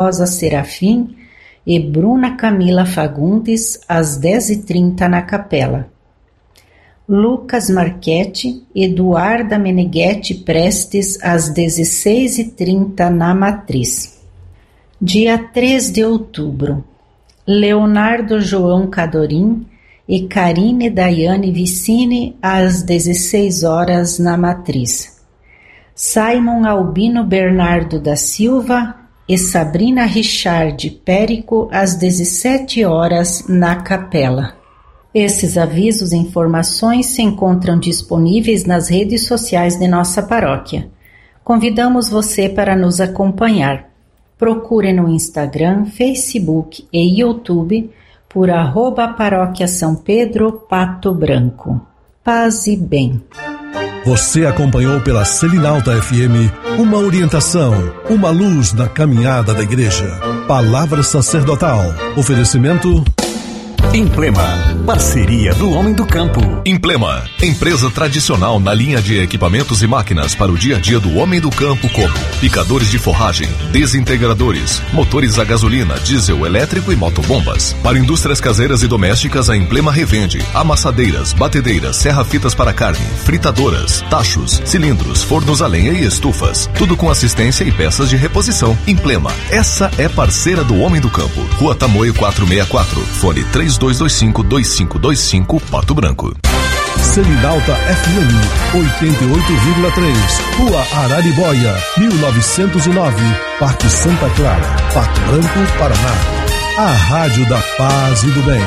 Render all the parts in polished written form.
Rosa Serafim e Bruna Camila Fagundes, às 10h30 na Capela. Lucas Marchetti, Eduarda Meneghetti Prestes, às 16h30 na Matriz. Dia 3 de outubro, Leonardo João Cadorim e Karine Daiane Vicine, às 16 horas na Matriz. Simon Albino Bernardo da Silva e Sabrina Richard Périco, às 17 horas na Capela. Esses avisos e informações se encontram disponíveis nas redes sociais de nossa paróquia. Convidamos você para nos acompanhar. Procure no Instagram, Facebook e YouTube por @Paróquia São Pedro Pato Branco. Paz e bem. Você acompanhou pela Selinalta FM uma orientação, uma luz na caminhada da igreja. Palavra sacerdotal. Oferecimento Implema, parceria do homem do campo. Implema, empresa tradicional na linha de equipamentos e máquinas para o dia a dia do homem do campo, como picadores de forragem, desintegradores, motores a gasolina, diesel, elétrico e motobombas. Para indústrias caseiras e domésticas, a Implema revende amassadeiras, batedeiras, serra-fitas para carne, fritadoras, tachos, cilindros, fornos a lenha e estufas. Tudo com assistência e peças de reposição. Implema, essa é parceira do homem do campo. Rua Tamoio 464, fone 3225-2525, Pato Branco. Selinalta FM 88,3, Rua Araribóia, 1909, Parque Santa Clara, Pato Branco, Paraná. A Rádio da Paz e do Bem.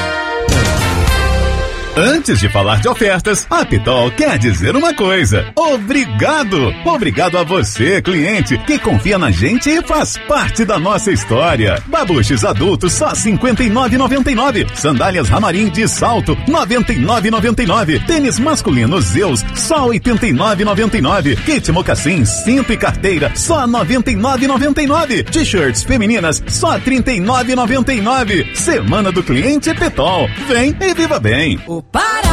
Antes de falar de ofertas, a Pitol quer dizer uma coisa. Obrigado! Obrigado a você, cliente, que confia na gente e faz parte da nossa história. Babuches adultos só R$ 59,99. Sandálias Ramarim de salto, R$ 99,99. Tênis masculino Zeus, só R$ 89,99. Kit mocassim, cinto e carteira, só R$ 99,99. T-shirts femininas, só R$ 39,99. Semana do Cliente Pitol. Vem e viva bem! Para